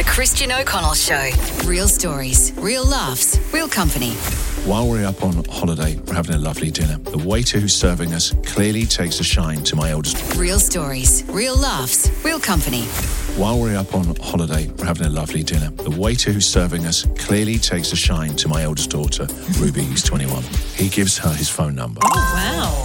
Christian O'Connell Show. Real stories, real laughs, real company. While we're up on holiday, we're having a lovely dinner. The waiter who's serving us clearly takes a shine to my eldest. Real stories, real laughs, real company. While we're up on holiday, we're having a lovely dinner. The waiter who's serving us clearly takes a shine to my eldest daughter, Ruby, who's 21. He gives her his phone number. Oh, wow.